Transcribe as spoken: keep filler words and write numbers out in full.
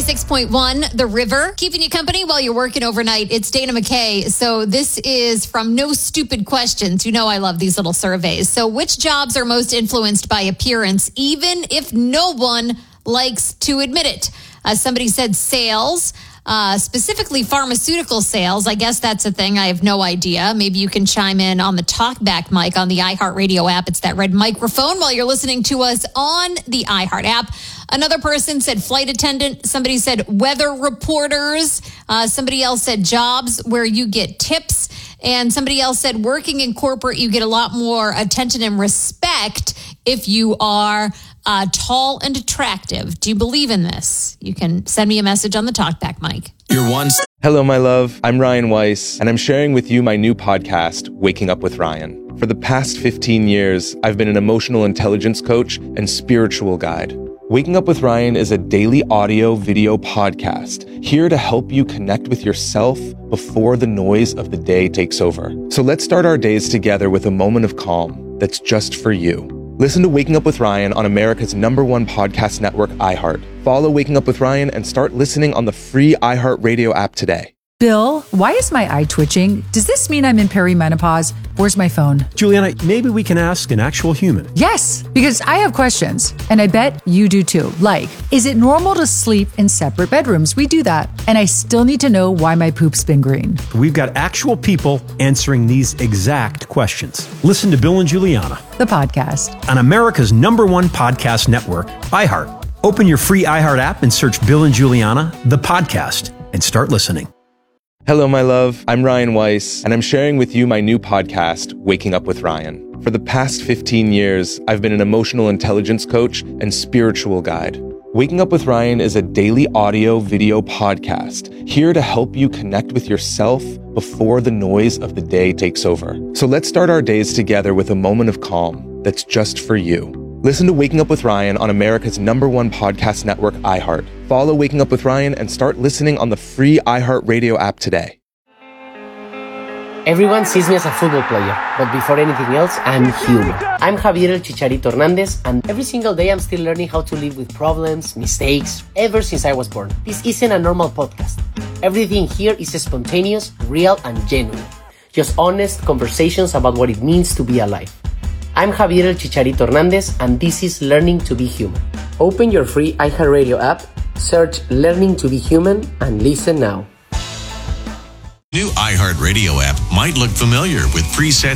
ninety-six point one, The River, keeping you company while you're working overnight. It's Dana McKay. So this is from No Stupid Questions. You know I love these little surveys. So which jobs are most influenced by appearance, even if no one likes to admit it? Uh, somebody said sales. Uh, specifically pharmaceutical sales. I guess that's a thing. I have no idea. Maybe you can chime in on the talkback mic on the iHeartRadio app. It's that red microphone while you're listening to us on the iHeart app. Another person said flight attendant. Somebody said weather reporters. Uh, somebody else said jobs where you get tips. And somebody else said working in corporate, you get a lot more attention and respect if you are uh, tall and attractive. Do you believe in this? You can send me a message on the talkback mic. Your one. Hello, my love. I'm Ryan Weiss, and I'm sharing with you my new podcast, Waking Up with Ryan. For the past fifteen years, I've been an emotional intelligence coach and spiritual guide. Waking Up with Ryan is a daily audio video podcast here to help you connect with yourself before the noise of the day takes over. So let's start our days together with a moment of calm that's just for you. Listen to Waking Up with Ryan on America's number one podcast network, iHeart. Follow Waking Up with Ryan and start listening on the free iHeartRadio app today. Bill, why is my eye twitching? Does this mean I'm in perimenopause? Where's my phone? Juliana, maybe we can ask an actual human. Yes, because I have questions, and I bet you do too. Like, is it normal to sleep in separate bedrooms? We do that. And I still need to know why my poop's been green. We've got actual people answering these exact questions. Listen to Bill and Juliana, the podcast, on America's number one podcast network, iHeart. Open your free iHeart app and search Bill and Juliana, the podcast, and start listening. Hello, my love. I'm Ryan Weiss, and I'm sharing with you my new podcast, Waking Up with Ryan. For the past fifteen years, I've been an emotional intelligence coach and spiritual guide. Waking Up with Ryan is a daily audio video podcast here to help you connect with yourself before the noise of the day takes over. So let's start our days together with a moment of calm that's just for you. Listen to Waking Up with Ryan on America's number one podcast network, iHeart. Follow Waking Up with Ryan and start listening on the free iHeartRadio app today. Everyone sees me as a football player, but before anything else, I'm human. I'm Javier El Chicharito Hernandez, and every single day I'm still learning how to live with problems, mistakes, ever since I was born. This isn't a normal podcast. Everything here is spontaneous, real, and genuine. Just honest conversations about what it means to be alive. I'm Javier El Chicharito Hernandez, and this is Learning to be Human. Open your free iHeartRadio app, search Learning to be Human, and listen now. New iHeartRadio app might look familiar with preset